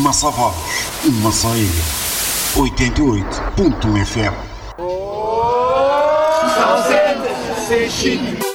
Maçavados, uma só ilha. 88.1 FM. São 7, 6, 5.